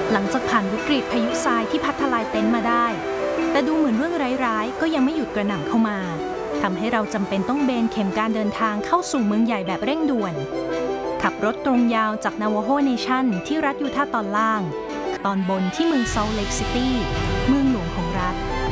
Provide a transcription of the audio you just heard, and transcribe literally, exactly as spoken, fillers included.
หลังจากผ่านวิกฤตพายุทรายที่พัดทลายเต็นท์มาได้แต่ดูเหมือนเรื่องร้ายๆก็ยังไม่หยุดกระหน่ำเข้ามาทำให้เราจำเป็นต้องเบนเข็มการเดินทางเข้าสู่เมืองใหญ่แบบเร่งด่วนขับรถตรงยาวจากนาวาโฮเนชั่นที่รัฐยูทาห์ตอนล่างตอนบนที่เมืองซอลต์เลคซิตี้เมืองหล